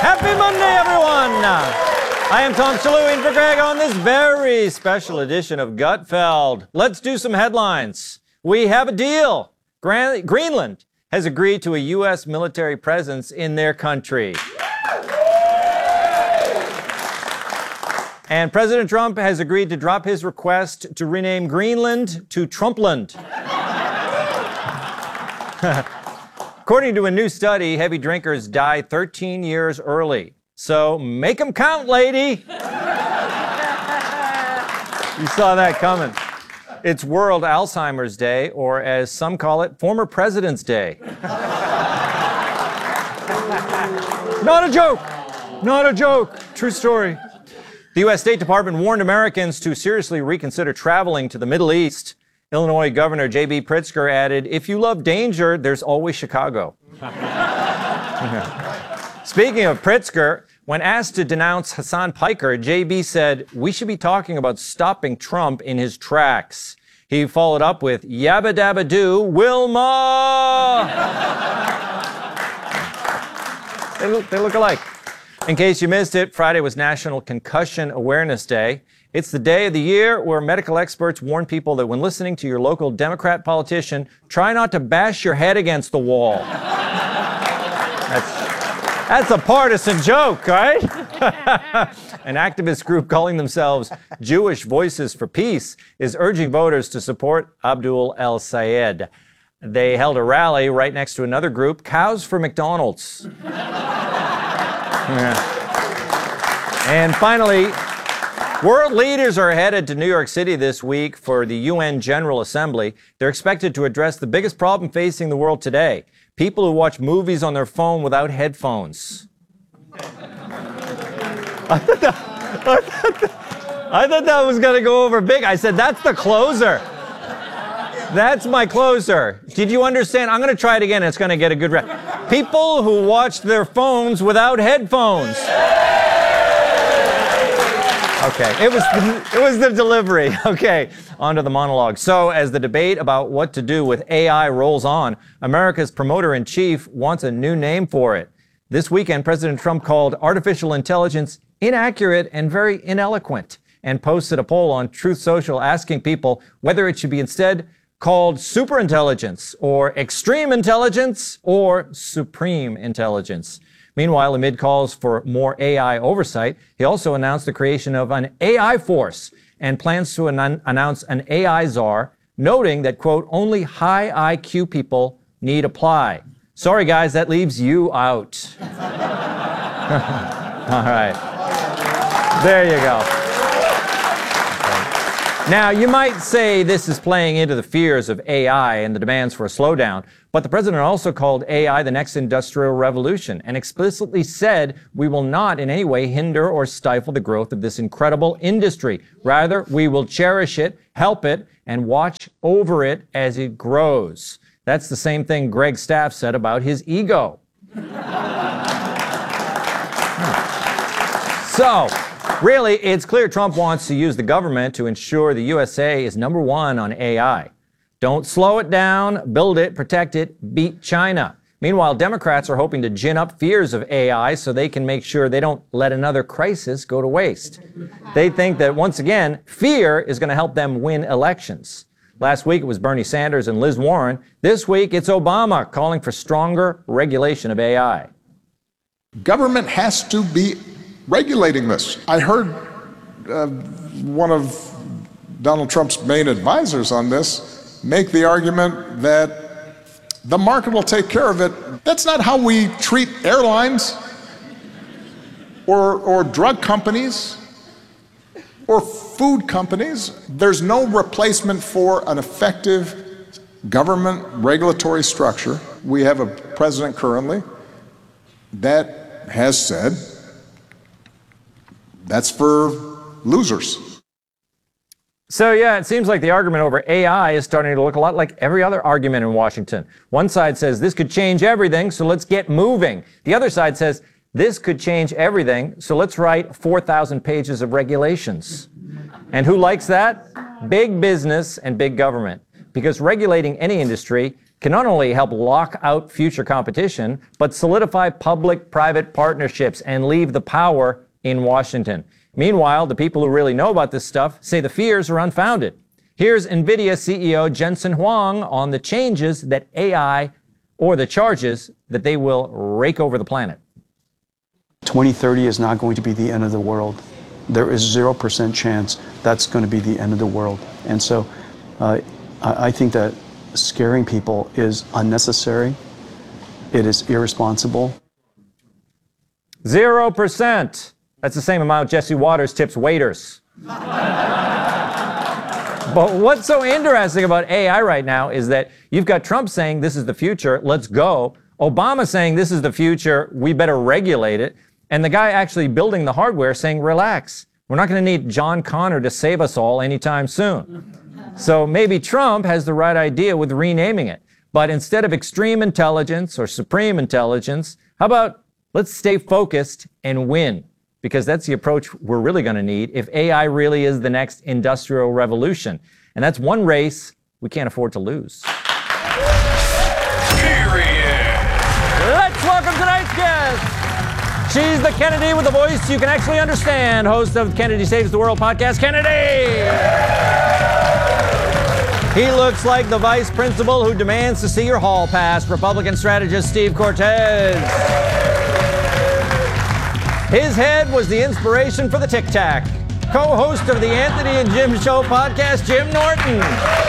Happy Monday, everyone! I am Tom Shalhoub in for Greg on this very special edition of Gutfeld. Let's do some headlines. We have a deal. Greenland has agreed to a U.S. military presence in their country. And President Trump has agreed to drop his request to rename Greenland to Trumpland. According to a new study, heavy drinkers die 13 years early. So make them count, lady. You saw that coming. It's World Alzheimer's Day, or as some call it, Former President's Day. Not a joke. Not a joke. True story. The U.S. State Department warned Americans to seriously reconsider traveling to the Middle East. Illinois Governor J.B. Pritzker added, "If you love danger, there's always Chicago." Speaking of Pritzker, when asked to denounce Hassan Piker, J.B. said, "We should be talking about stopping Trump in his tracks." He followed up with, "Yabba dabba doo, Wilma!" They look alike. In case you missed it, Friday was National Concussion Awareness Day. It's the day of the year where medical experts warn people that when listening to your local Democrat politician, try not to bash your head against the wall. That's a partisan joke, right? An activist group calling themselves Jewish Voices for Peace is urging voters to support Abdul El-Sayed. They held a rally right next to another group, Cows for McDonald's. And finally, world leaders are headed to New York City this week for the UN General Assembly. They're expected to address the biggest problem facing the world today: people who watch movies on their phone without headphones. I thought that was going to go over big. I said, that's the closer. That's my closer. Did you understand? I'm going to try it again. It's going to get a good rep. People who watch their phones without headphones. Okay, it was the delivery. Okay, on to the monologue. So, as the debate about what to do with AI rolls on, America's promoter-in-chief wants a new name for it. This weekend, President Trump called artificial intelligence inaccurate and very ineloquent, and posted a poll on Truth Social asking people whether it should be instead called superintelligence, or extreme intelligence, or supreme intelligence. Meanwhile, amid calls for more AI oversight, he also announced the creation of an AI force and plans to announce an AI czar, noting that, quote, only high IQ people need apply. Sorry, guys, that leaves you out. All right. There you go. Now, you might say this is playing into the fears of AI and the demands for a slowdown, but the president also called AI the next industrial revolution and explicitly said we will not in any way hinder or stifle the growth of this incredible industry. Rather, we will cherish it, help it, and watch over it as it grows. That's the same thing Greg Staff said about his ego. So, really, it's clear Trump wants to use the government to ensure the USA is number one on AI. Don't slow it down, build it, protect it, beat China. Meanwhile, Democrats are hoping to gin up fears of AI so they can make sure they don't let another crisis go to waste. They think that, once again, fear is going to help them win elections. Last week, it was Bernie Sanders and Liz Warren. This week, it's Obama calling for stronger regulation of AI. Government has to be regulating this. I heard one of Donald Trump's main advisors on this make the argument that the market will take care of it. That's not how we treat airlines or drug companies or food companies. There's no replacement for an effective government regulatory structure. We have a president currently that has said that's for losers. So yeah, it seems like the argument over AI is starting to look a lot like every other argument in Washington. One side says this could change everything, so let's get moving. The other side says this could change everything, so let's write 4,000 pages of regulations. And who likes that? Big business and big government. Because regulating any industry can not only help lock out future competition, but solidify public-private partnerships and leave the power in Washington. Meanwhile, the people who really know about this stuff say the fears are unfounded. Here's NVIDIA CEO Jensen Huang on the changes that AI, or the charges that they will rake over the planet. 2030 is not going to be the end of the world. There is 0% chance that's going to be the end of the world. And so I think that scaring people is unnecessary. It is irresponsible. 0%. That's the same amount Jesse Waters tips waiters. But what's so interesting about AI right now is that you've got Trump saying this is the future, let's go. Obama saying this is the future, we better regulate it. And the guy actually building the hardware saying, relax, we're not going to need John Connor to save us all anytime soon. So maybe Trump has the right idea with renaming it. But instead of extreme intelligence or supreme intelligence, how about let's stay focused and win? Because that's the approach we're really going to need if AI really is the next industrial revolution. And that's one race we can't afford to lose. Period. Let's welcome tonight's guest. She's the Kennedy with a voice you can actually understand, host of Kennedy Saves the World podcast, Kennedy. He looks like the vice principal who demands to see your hall pass, Republican strategist Steve Cortez. His head was the inspiration for the Tic Tac. Co-host of the Anthony and Jim Show podcast, Jim Norton.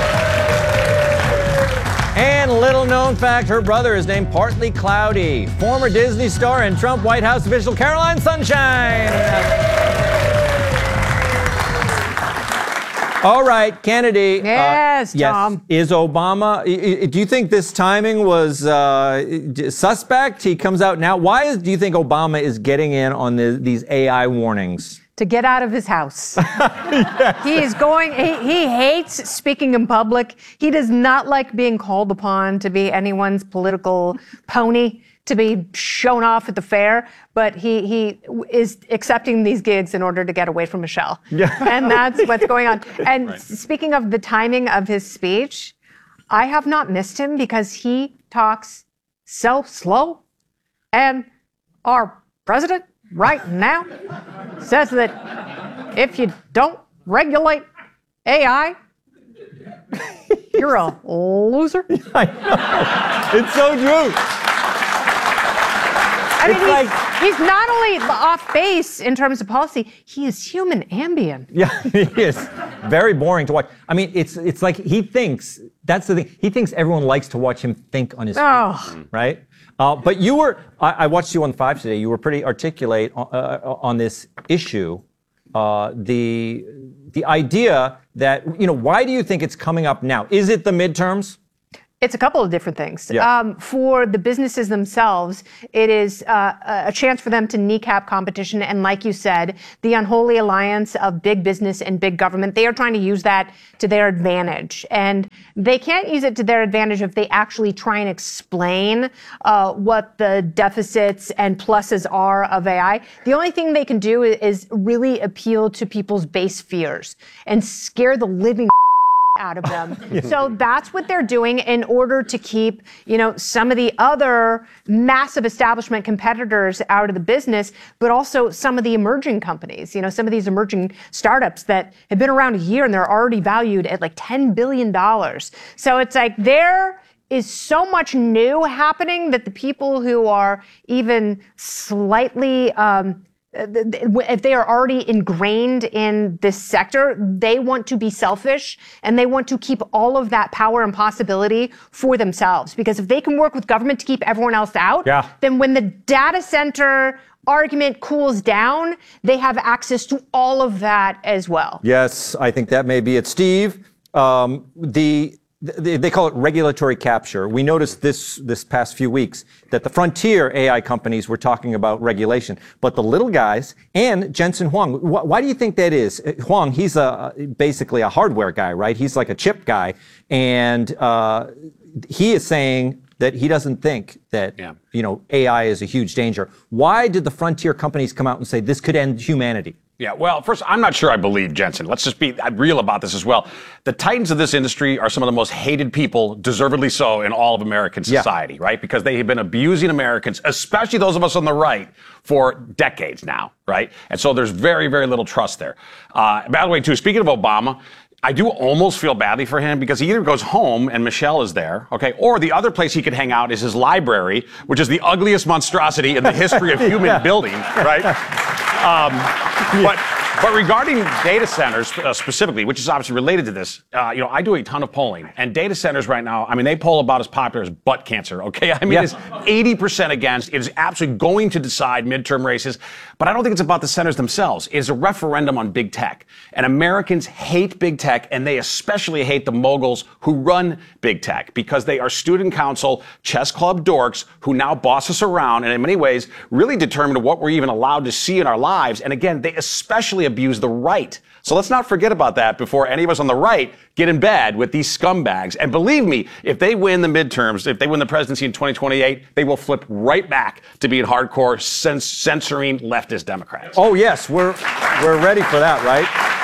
And little known fact, her brother is named Partly Cloudy. Former Disney star and Trump White House official Caroline Sunshine. All right, Kennedy. Yes, Tom. Is Obama, do you think this timing was suspect? He comes out now. Why do you think Obama is getting in on these AI warnings? To get out of his house. Yes. He is going, he hates speaking in public. He does not like being called upon to be anyone's political pony, to be shown off at the fair, but he is accepting these gigs in order to get away from Michelle. Yeah. And that's what's going on. And right. Speaking of the timing of his speech, I have not missed him because he talks so slow. And our president right now says that if you don't regulate AI, you're a loser. I know. It's so true. I mean, he's not only off base in terms of policy, he is human Ambien. Yeah, he is. Very boring to watch. I mean, it's like he thinks, that's the thing, he thinks everyone likes to watch him think on his feet, right? But you were, I watched you on 5 today, you were pretty articulate on this issue. The idea that, why do you think it's coming up now? Is it the midterms? It's a couple of different things. Yeah. For the businesses themselves, it is a chance for them to kneecap competition. And like you said, the unholy alliance of big business and big government, they are trying to use that to their advantage. And they can't use it to their advantage if they actually try and explain what the deficits and pluses are of AI. The only thing they can do is really appeal to people's base fears and scare the living out of them. So that's what they're doing in order to keep, some of the other massive establishment competitors out of the business, but also some of the emerging companies, some of these emerging startups that have been around a year and they're already valued at like $10 billion. So it's like there is so much new happening that the people who are even slightly if they are already ingrained in this sector, they want to be selfish and they want to keep all of that power and possibility for themselves. Because if they can work with government to keep everyone else out, then when the data center argument cools down, they have access to all of that as well. Yes, I think that may be it. Steve, they call it regulatory capture. We noticed this past few weeks that the frontier AI companies were talking about regulation, but the little guys and Jensen Huang, why do you think that is? Huang, he's basically a hardware guy, right? He's like a chip guy, and he is saying that he doesn't think that, AI is a huge danger. Why did the frontier companies come out and say this could end humanity? Yeah, well, first, I'm not sure I believe Jensen. Let's just be real about this as well. The titans of this industry are some of the most hated people, deservedly so, in all of American society, right? Because they have been abusing Americans, especially those of us on the right, for decades now, right? And so there's very, very little trust there. By the way, too, speaking of Obama, I do almost feel badly for him because he either goes home and Michelle is there, okay, or the other place he could hang out is his library, which is the ugliest monstrosity in the history of human building, right? But regarding data centers specifically, which is obviously related to this, I do a ton of polling, and data centers right now, I mean, they poll about as popular as butt cancer, okay? I mean, it's 80% against. It is absolutely going to decide midterm races, but I don't think it's about the centers themselves. It's a referendum on big tech, and Americans hate big tech, and they especially hate the moguls who run big tech because they are student council, chess club dorks who now boss us around and in many ways really determine what we're even allowed to see in our lives. And again, they especially abuse the right. So let's not forget about that before any of us on the right get in bed with these scumbags. And believe me, if they win the midterms, if they win the presidency in 2028, they will flip right back to being hardcore censoring leftist Democrats. Oh, yes, we're ready for that, right?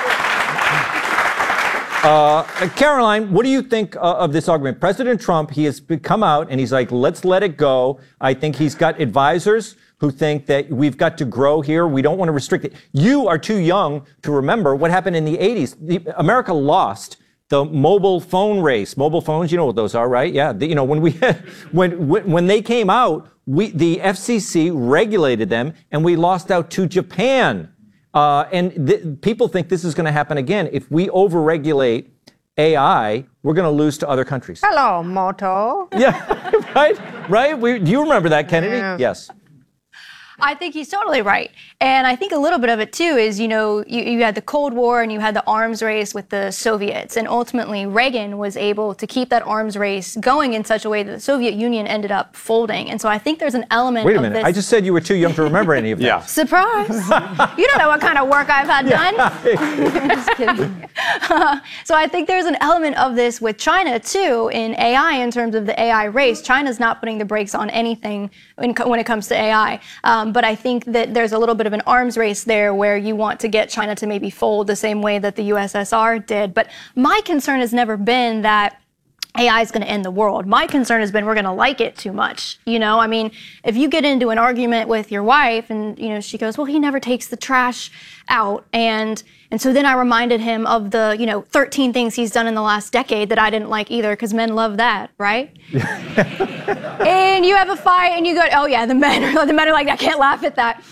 Caroline, what do you think of this argument? President Trump, he has come out and he's like, let's let it go. I think he's got advisors who think that we've got to grow here. We don't want to restrict it. You are too young to remember what happened in the 80s. America lost the mobile phone race. Mobile phones, you know what those are, right? Yeah. When they came out, the FCC regulated them and we lost out to Japan. People think this is going to happen again. If we overregulate AI, we're going to lose to other countries. Hello, Moto. Yeah, right? Do you remember that, Kennedy? Yeah. Yes. I think he's totally right. And I think a little bit of it, too, is, you had the Cold War and you had the arms race with the Soviets. And ultimately, Reagan was able to keep that arms race going in such a way that the Soviet Union ended up folding. And so I think there's an element of this. Wait a minute. I just said you were too young to remember any of that. Yeah. Surprise. You don't know what kind of work I've had done. I'm just kidding. So I think there's an element of this with China, too, in AI, in terms of the AI race. China's not putting the brakes on anything when it comes to AI. But I think that there's a little bit of an arms race there where you want to get China to maybe fold the same way that the USSR did. But my concern has never been that AI is going to end the world. My concern has been we're going to like it too much. I mean, if you get into an argument with your wife and, she goes, well, he never takes the trash out. And so then I reminded him of the, 13 things he's done in the last decade that I didn't like either, because men love that, right? And you have a fight and you go, oh yeah, the men are like, I can't laugh at that.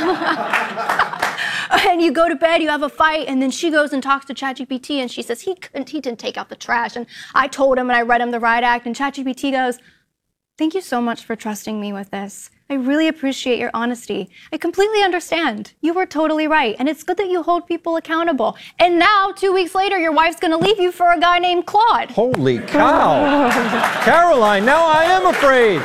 And you go to bed, you have a fight, and then she goes and talks to ChatGPT and she says, he didn't take out the trash. And I told him and I read him the riot act, and ChatGPT goes, thank you so much for trusting me with this. I really appreciate your honesty. I completely understand. You were totally right. And it's good that you hold people accountable. And now, 2 weeks later, your wife's going to leave you for a guy named Claude. Holy cow. Caroline, now I am afraid.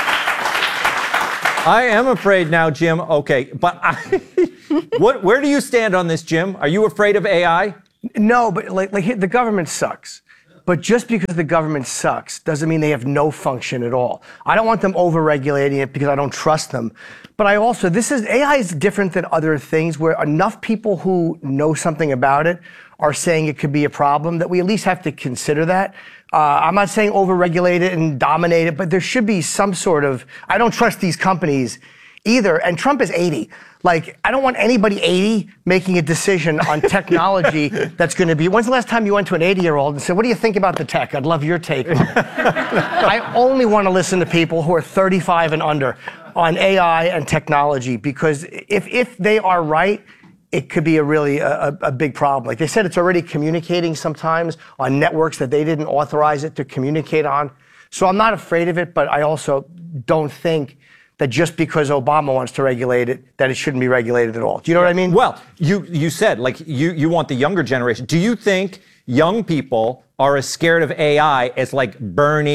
I am afraid now, Jim. Okay, but where do you stand on this, Jim? Are you afraid of AI? No, but like the government sucks. But just because the government sucks doesn't mean they have no function at all. I don't want them over-regulating it because I don't trust them. But AI is different than other things where enough people who know something about it are saying it could be a problem that we at least have to consider that. I'm not saying over-regulate it and dominate it, but there should be some sort of, I don't trust these companies either. And Trump is 80. I don't want anybody 80 making a decision on technology that's going to be. When's the last time you went to an 80-year-old and said, what do you think about the tech? I'd love your take on it. I only want to listen to people who are 35 and under on AI and technology, because if they are right, it could be a big problem. Like they said, it's already communicating sometimes on networks that they didn't authorize it to communicate on. So I'm not afraid of it, but I also don't think that just because Obama wants to regulate it, that it shouldn't be regulated at all. Do you know what I mean? Well, you said, you want the younger generation. Do you think young people are as scared of AI as Bernie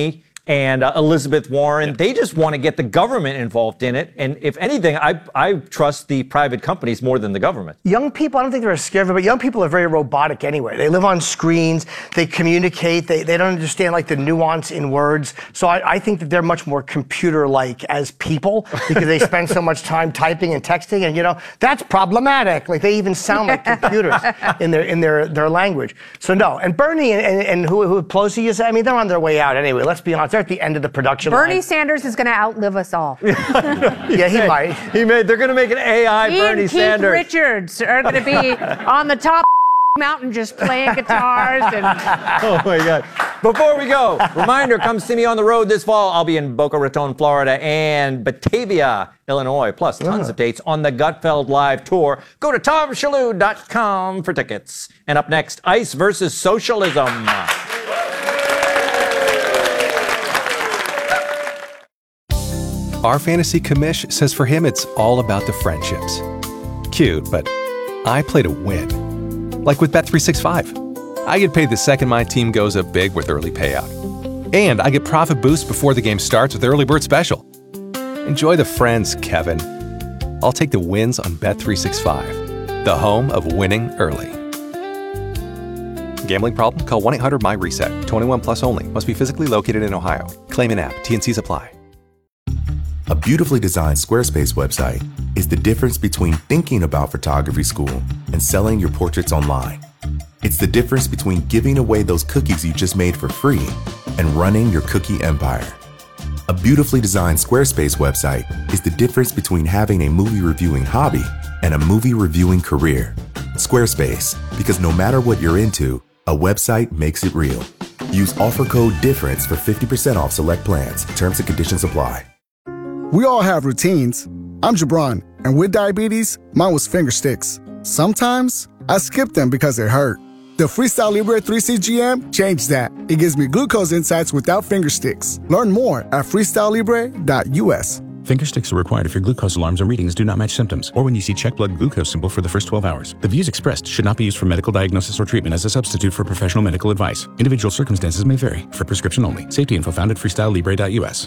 and Elizabeth Warren. They just want to get the government involved in it. And if anything, I trust the private companies more than the government. Young people, I don't think they're scared of it, but young people are very robotic anyway. They live on screens, they communicate, they don't understand like the nuance in words. So I think that they're much more computer-like as people because they spend so much time typing and texting, and that's problematic. Like they even sound like computers in their language. So no, and Bernie and who Pelosi is, I mean, they're on their way out anyway. Let's be honest, they're at the end of the production line. Bernie Sanders is going to outlive us all. Yeah, he might. They're going to make an AI Bernie Sanders. Keith Richards are going to be on the top mountain just playing guitars. Oh my God. Before we go, reminder, come see me on the road this fall. I'll be in Boca Raton, Florida and Batavia, Illinois, plus tons of dates on the Gutfeld Live Tour. Go to TomShalhoub.com for tickets. And up next, ICE versus socialism. Our fantasy commish says for him it's all about the friendships. Cute, but I play to win. Like with Bet365. I get paid the second my team goes up big with early payout. And I get profit boost before the game starts with Early Bird Special. Enjoy the friends, Kevin. I'll take the wins on Bet365, the home of winning early. Gambling problem? Call 1-800-MY-RESET. 21 plus only. Must be physically located in Ohio. Claim in app. T&Cs apply. A beautifully designed Squarespace website is the difference between thinking about photography school and selling your portraits online. It's the difference between giving away those cookies you just made for free and running your cookie empire. A beautifully designed Squarespace website is the difference between having a movie reviewing hobby and a movie reviewing career. Squarespace, because no matter what you're into, a website makes it real. Use offer code DIFFERENCE for 50% off select plans. Terms and conditions apply. We all have routines. I'm Jabron, and with diabetes, mine was finger sticks. Sometimes I skip them because they hurt. The Freestyle Libre 3C GM changed that. It gives me glucose insights without finger sticks. Learn more at freestylelibre.us. Finger sticks are required if your glucose alarms or readings do not match symptoms, or when you see check blood glucose symbol for the first 12 hours. The views expressed should not be used for medical diagnosis or treatment as a substitute for professional medical advice. Individual circumstances may vary. For prescription only. Safety info found at freestylelibre.us.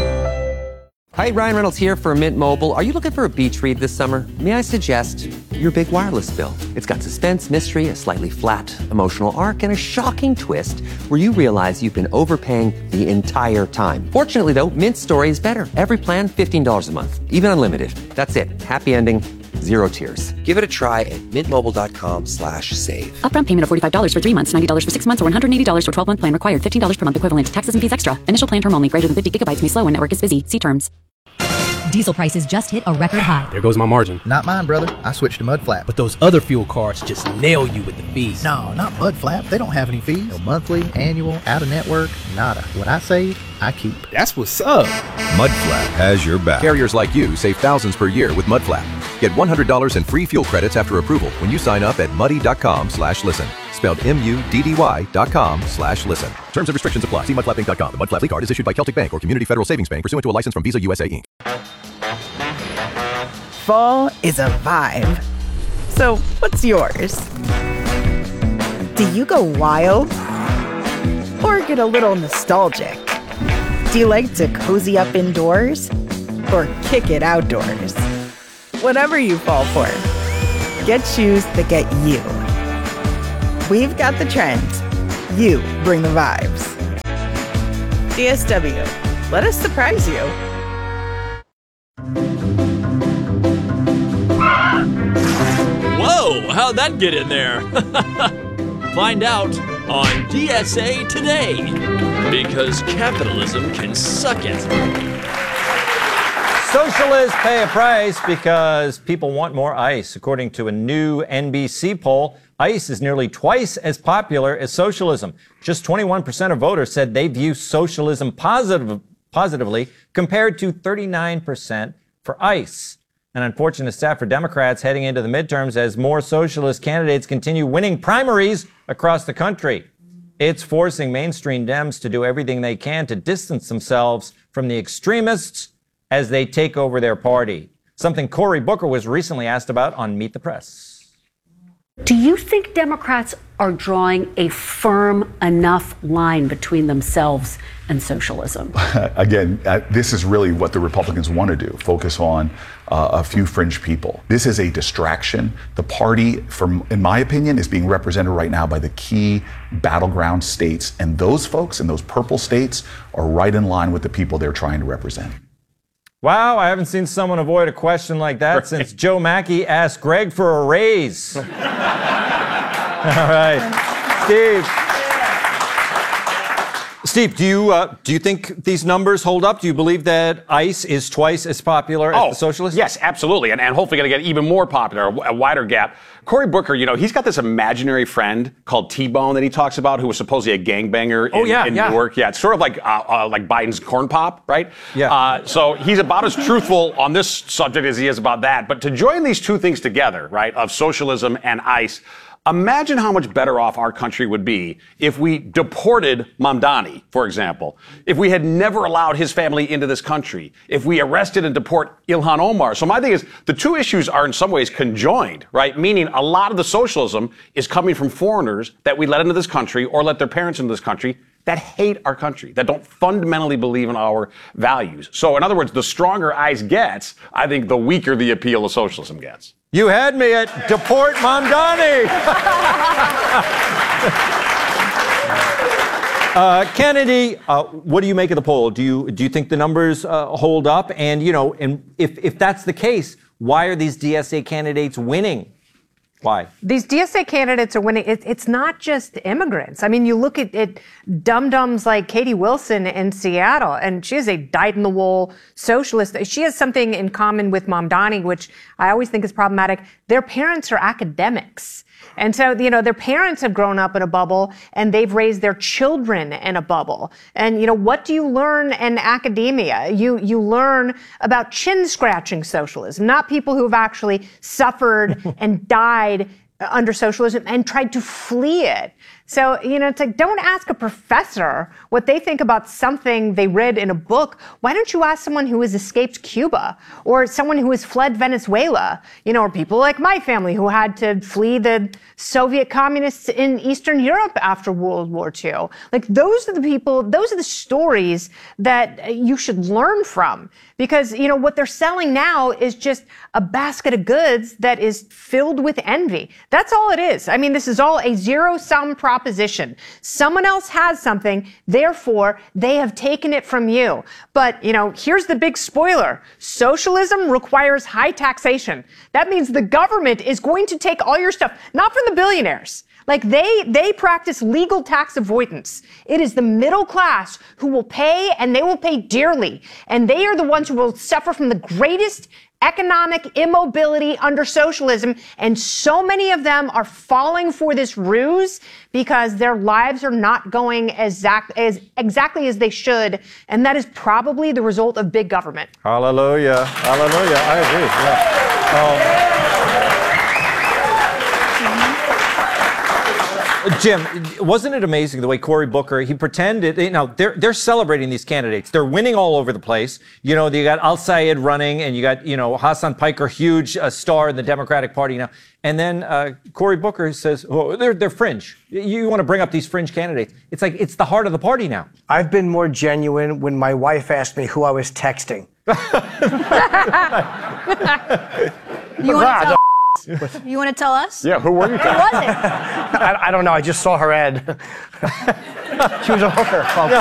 Hi, Ryan Reynolds here for Mint Mobile. Are you looking for a beach read this summer? May I suggest your big wireless bill? It's got suspense, mystery, a slightly flat emotional arc, and a shocking twist where you realize you've been overpaying the entire time. Fortunately, though, Mint's story is better. Every plan, $15 a month, even unlimited. That's it. Happy ending. Zero tears. Give it a try at mintmobile.com/save. Upfront payment of $45 for 3 months, $90 for 6 months, or $180 for 12-month plan required. $15 per month equivalent. Taxes and fees extra. Initial plan term only. Greater than 50 gigabytes may slow when network is busy. See terms. Diesel prices just hit a record high. There goes my margin. Not mine, brother. I switched to Mudflap. But those other fuel cards just nail you with the fees. No, not Mudflap. They don't have any fees. No monthly, annual, out-of-network, nada. What I save, I keep. That's what's up. Mudflap has your back. Carriers like you save thousands per year with Mudflap. Get $100 in free fuel credits after approval when you sign up at muddy.com/listen. Spelled MUDDY.com/listen. Terms and restrictions apply. See mudflappinc.com. The Mudflap card is issued by Celtic Bank or Community Federal Savings Bank pursuant to a license from Visa USA Inc. Fall is a vibe. So, what's yours? Do you go wild? Or get a little nostalgic? Do you like to cozy up indoors? Or kick it outdoors? Whatever you fall for, get shoes that get you. We've got the trends. You bring the vibes. DSW, let us surprise you. Whoa, how'd that get in there? Find out on DSA Today, because capitalism can suck it. Socialists pay a price because people want more ICE. According to a new NBC poll, ICE is nearly twice as popular as socialism. Just 21% of voters said they view socialism positively, compared to 39% for ICE. An unfortunate stat for Democrats heading into the midterms as more socialist candidates continue winning primaries across the country. It's forcing mainstream Dems to do everything they can to distance themselves from the extremists as they take over their party. Something Cory Booker was recently asked about on Meet the Press. Do you think Democrats are drawing a firm enough line between themselves and socialism? Again, this is really what the Republicans want to do, focus on a few fringe people. This is a distraction. The party, in my opinion, is being represented right now by the key battleground states, and those folks in those purple states are right in line with the people they're trying to represent. Wow, I haven't seen someone avoid a question like that since Joe Mackey asked Greg for a raise. All right, Steve. Steve, do you think these numbers hold up? Do you believe that ICE is twice as popular as the socialists? Yes, absolutely, and hopefully going to get even more popular, a wider gap. Cory Booker, he's got this imaginary friend called T-Bone that he talks about, who was supposedly a gangbanger in Newark. Yeah, it's sort of like Biden's corn pop, right? Yeah. So he's about as truthful on this subject as he is about that. But to join these two things together, right, of socialism and ICE, imagine how much better off our country would be if we deported Mamdani, for example, if we had never allowed his family into this country, if we arrested and deport Ilhan Omar. So my thing is, the two issues are in some ways conjoined, right? Meaning a lot of the socialism is coming from foreigners that we let into this country or let their parents into this country that hate our country, that don't fundamentally believe in our values. So in other words, the stronger ICE gets, I think the weaker the appeal of socialism gets. You had me at deport Mamdani. Kennedy, what do you make of the poll? Do you think the numbers hold up? And and if that's the case, why are these DSA candidates winning? Why? These DSA candidates are winning. It's not just immigrants. I mean, you look at dum-dums like Katie Wilson in Seattle, and she is a dyed-in-the-wool socialist. She has something in common with Mamdani, which I always think is problematic. Their parents are academics. And so, their parents have grown up in a bubble and they've raised their children in a bubble. And, what do you learn in academia? You learn about chin-scratching socialism, not people who've actually suffered and died under socialism and tried to flee it. So, it's like, don't ask a professor what they think about something they read in a book. Why don't you ask someone who has escaped Cuba or someone who has fled Venezuela, or people like my family who had to flee the Soviet communists in Eastern Europe after World War II. Like, those are the people, those are the stories that you should learn from. Because, what they're selling now is just a basket of goods that is filled with envy. That's all it is. I mean, this is all a zero-sum proposition. Someone else has something, therefore, they have taken it from you. But, here's the big spoiler. Socialism requires high taxation. That means the government is going to take all your stuff, not from the billionaires. Like, they practice legal tax avoidance. It is the middle class who will pay, and they will pay dearly. And they are the ones who will suffer from the greatest economic immobility under socialism. And so many of them are falling for this ruse because their lives are not going exactly as they should. And that is probably the result of big government. Hallelujah. Hallelujah. I agree. Yeah. Jim, wasn't it amazing the way Cory Booker, he pretended, they're celebrating these candidates. They're winning all over the place. You got Al-Sayed running, and you got, Hassan Piker, huge star in the Democratic Party now. And then Cory Booker says, oh, they're fringe. You want to bring up these fringe candidates. It's like, it's the heart of the party now. I've been more genuine when my wife asked me who I was texting. You want to tell us? Yeah, who were you? Who was it? I don't know. I just saw her ad. She was a hooker.